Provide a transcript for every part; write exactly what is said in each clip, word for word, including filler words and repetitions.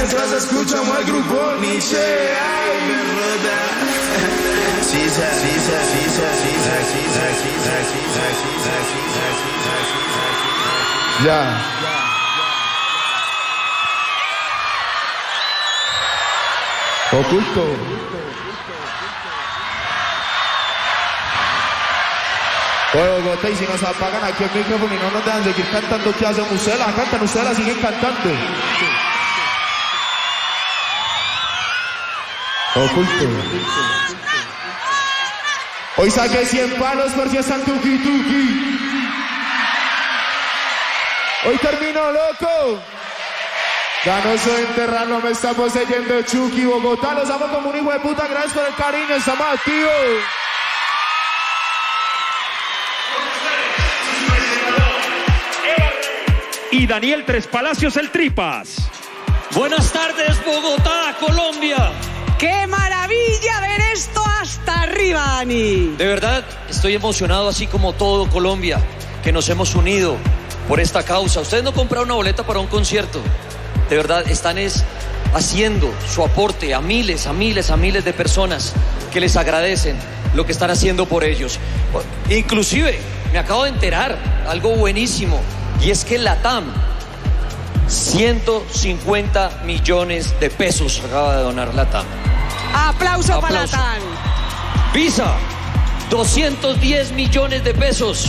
mientras escuchamos al grupo Nietzsche. Ya. Oculto. Oye, Bogotá, y si nos apagan aquí el micrófono y no nos dejan seguir cantando, ¿qué hacen? Ustedes la cantan, ustedes la siguen cantando. Oculto. Hoy saqué cien palos por si están tuki tuki. Hoy termino loco. Ganoso de enterrarlo, me está poseyendo Chucky. Bogotá, los amo como un hijo de puta. Gracias por el cariño, estamos activos. Y Daniel Tres Palacios, el Tripas. Buenas tardes, Bogotá, Colombia. ¡Qué maravilla ver esto hasta arriba, Dani! De verdad, estoy emocionado, así como todo Colombia, que nos hemos unido por esta causa. Ustedes no compraron una boleta para un concierto. De verdad, están es haciendo su aporte a miles, a miles, a miles de personas que les agradecen lo que están haciendo por ellos. Inclusive, me acabo de enterar algo buenísimo, y es que LATAM, ciento cincuenta millones de pesos acaba de donar LATAM. ¡Aplauso, Aplauso. para LATAM! Visa, doscientos diez millones de pesos.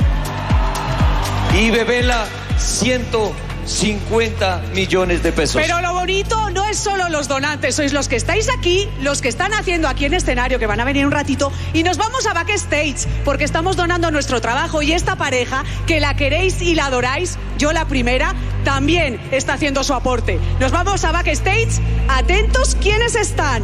Y Bebela, ciento cincuenta millones de pesos. Pero lo bonito no es solo los donantes, sois los que estáis aquí, los que están haciendo aquí en escenario, que van a venir un ratito, y nos vamos a backstage, porque estamos donando nuestro trabajo, y esta pareja, que la queréis y la adoráis, yo la primera, también está haciendo su aporte. Nos vamos a backstage, atentos, ¿quiénes están?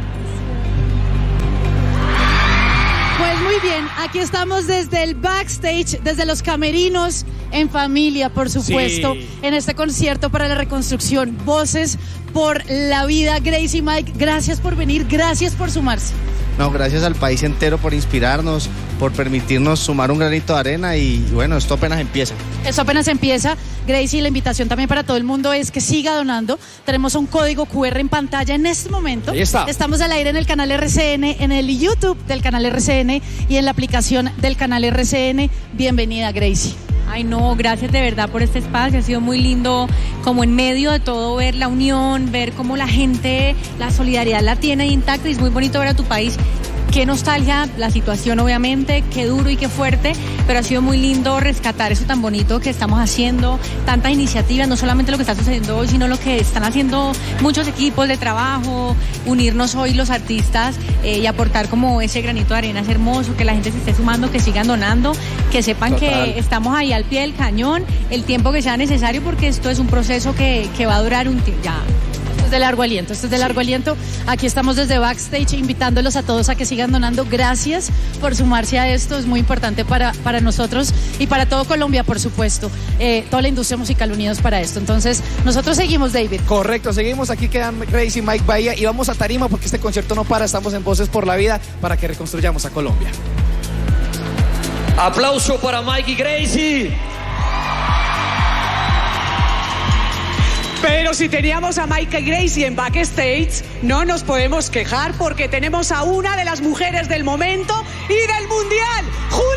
Pues muy bien, aquí estamos desde el backstage, desde los camerinos, en familia, por supuesto, sí. En este concierto para la reconstrucción, Voces por la Vida. Grace y Mike, gracias por venir, gracias por sumarse. No, gracias al país entero por inspirarnos, por permitirnos sumar un granito de arena y bueno, esto apenas empieza. Esto apenas empieza, Grace, y la invitación también para todo el mundo es que siga donando. Tenemos un código cu erre en pantalla en este momento. Ahí está. Estamos al aire en el canal erre ce ene, en el YouTube del canal erre ce ene y en la aplicación del canal erre ce ene. Bienvenida, Gracie. Ay, no, gracias de verdad por este espacio, ha sido muy lindo, como en medio de todo, ver la unión, ver cómo la gente, la solidaridad la tiene intacta, y es muy bonito ver a tu país. Qué nostalgia, la situación obviamente, qué duro y qué fuerte, pero ha sido muy lindo rescatar eso tan bonito que estamos haciendo, tantas iniciativas, no solamente lo que está sucediendo hoy, sino lo que están haciendo muchos equipos de trabajo, unirnos hoy los artistas eh, y aportar como ese granito de arena. Es hermoso que la gente se esté sumando, que sigan donando, que sepan Total. que estamos ahí al pie del cañón, el tiempo que sea necesario, porque esto es un proceso que, que va a durar un tiempo. Ya. De largo aliento, esto es de largo sí. aliento. Aquí estamos desde backstage invitándolos a todos a que sigan donando. Gracias por sumarse a esto, es muy importante para, para nosotros y para todo Colombia, por supuesto. Eh, toda la industria musical unidos para esto. Entonces, nosotros seguimos, David. Correcto, seguimos. Aquí quedan Grace y Mike Bahía y vamos a tarima porque este concierto no para. Estamos en Voces por la Vida para que reconstruyamos a Colombia. Aplauso para Mike y Gracie. Pero si teníamos a Mike y Gracie en backstage, no nos podemos quejar porque tenemos a una de las mujeres del momento y del mundial,